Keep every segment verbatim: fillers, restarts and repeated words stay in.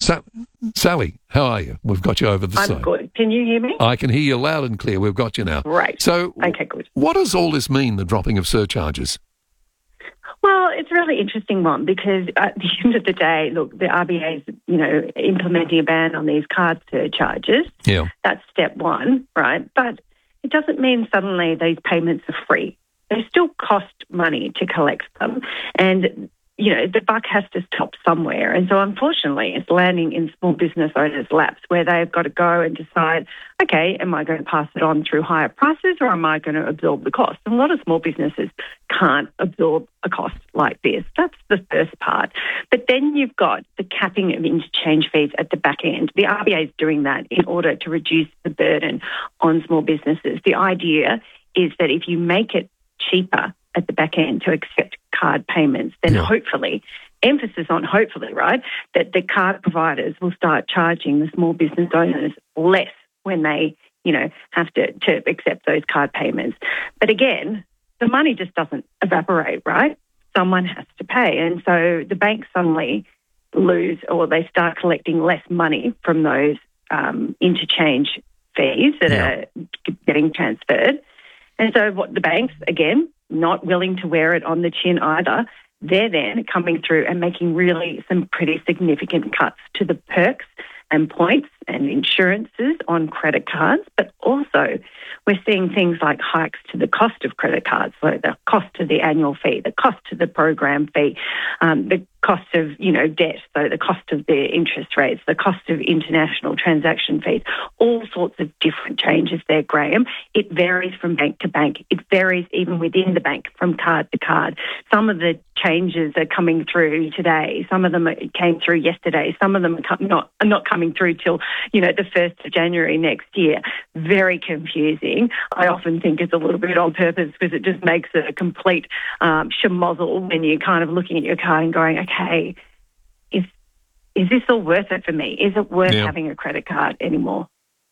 Sa- Sally, how are you? We've got you over the I'm side. good. Can you hear me? I can hear you loud and clear. We've got you now. Great. So, Okay, good. what does all this mean, the dropping of surcharges? Well, it's a really interesting one because at the end of the day, look, the R B A is, you know, implementing a ban on these card surcharges. Yeah. That's step one, right? But it doesn't mean suddenly these payments are free. They still cost money to collect them. And, you know, the buck has to stop somewhere. And so, unfortunately, it's landing in small business owners' laps where they've got to go and decide, okay, am I going to pass it on through higher prices or am I going to absorb the cost? And a lot of small businesses can't absorb a cost like this. That's the first part. But then you've got the capping of interchange fees at the back end. The R B A is doing that in order to reduce the burden on small businesses. The idea is that if you make it cheaper at the back end to accept card payments, then Yeah. hopefully, emphasis on hopefully, right, that the card providers will start charging the small business owners less when they, you know, have to, to accept those card payments. But again, the money just doesn't evaporate, right? Someone has to pay. And so the banks suddenly lose or they start collecting less money from those um, interchange fees that Yeah. are getting transferred. And so what the banks, again, not willing to wear it on the chin either, they're then coming through and making really some pretty significant cuts to the perks and points and insurances on credit cards. But also we're seeing things like hikes to the cost of credit cards, so the cost of the annual fee, the cost of the program fee, um, the cost of, you know, debt, so the cost of the interest rates, the cost of international transaction fees, all sorts of different changes there, Graham. It varies from bank to bank. It varies even within the bank from card to card. Some of the changes are coming through today. Some of them came through yesterday. Some of them are com- not, are not coming through till, you know, the first of January next year. Very confusing. I often think it's a little bit on purpose because it just makes it a complete um, schmozzle when you're kind of looking at your card and going, okay, is is this all worth it for me? Is it worth Yeah. having a credit card anymore?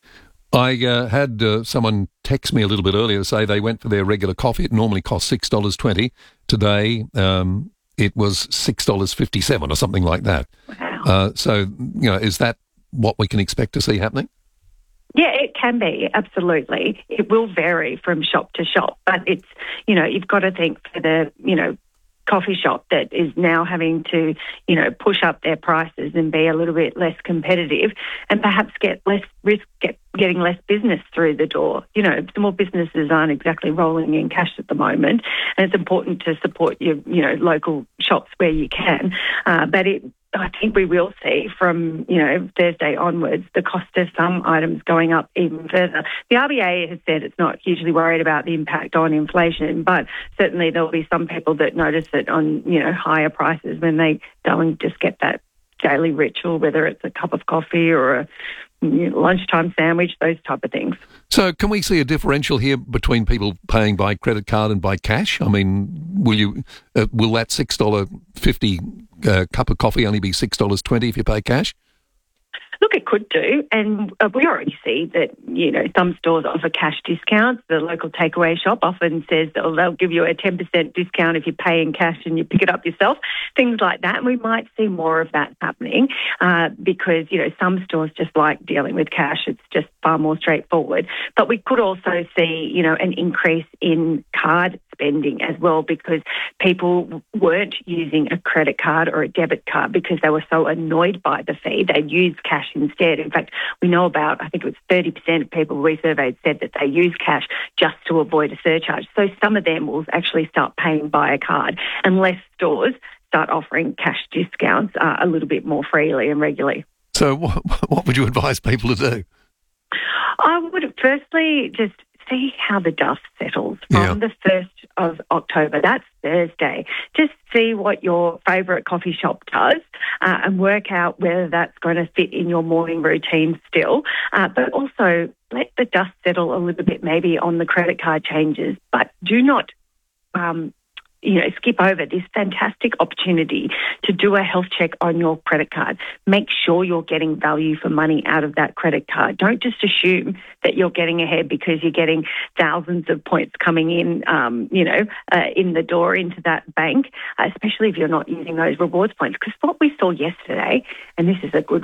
I uh, had uh, someone text me a little bit earlier to say they went for their regular coffee. It normally costs six dollars twenty. Today, um, it was six dollars fifty-seven or something like that. Wow. Uh, so, you know, is that what we can expect to see happening? Yeah, it can be, absolutely. It will vary from shop to shop, but it's, you know, you've got to think for the, you know, coffee shop that is now having to, you know, push up their prices and be a little bit less competitive and perhaps get less risk, get, getting less business through the door. You know, small businesses aren't exactly rolling in cash at the moment, and it's important to support your, you know, local shops where you can. Uh, but it, I think we will see from, you know, Thursday onwards the cost of some items going up even further. The R B A has said it's not hugely worried about the impact on inflation, but certainly there'll be some people that notice it on, you know, higher prices when they go and just get that daily ritual, whether it's a cup of coffee or a you know, lunchtime sandwich, those type of things. So can we see a differential here between people paying by credit card and by cash? I mean, will you uh, will that six dollars fifty uh, cup of coffee only be six dollars twenty if you pay cash? Look, it could do, and uh, we already see that, you know, some stores offer cash discounts. The local takeaway shop often says that they'll give you a ten percent discount if you pay in cash and you pick it up yourself, things like that. And we might see more of that happening uh, because, you know, some stores just like dealing with cash. It's just far more straightforward. But we could also see, you know, an increase in card spending as well because people weren't using a credit card or a debit card because they were so annoyed by the fee. They'd use cash instead. In fact, we know about, I think it was thirty percent of people we surveyed said that they use cash just to avoid a surcharge. So some of them will actually start paying by a card unless stores start offering cash discounts uh, a little bit more freely and regularly. So what, what would you advise people to do? I would firstly just see how the dust settles from Yeah. the first of October. That's Thursday. Just see what your favourite coffee shop does uh, and work out whether that's going to fit in your morning routine still. Uh, but also let the dust settle a little bit maybe on the credit card changes, but do not um, you know, skip over this fantastic opportunity to do a health check on your credit card. Make sure you're getting value for money out of that credit card. Don't just assume that you're getting ahead because you're getting thousands of points coming in, um, you know, uh, in the door into that bank, uh, especially if you're not using those rewards points. Because what we saw yesterday, and this is a good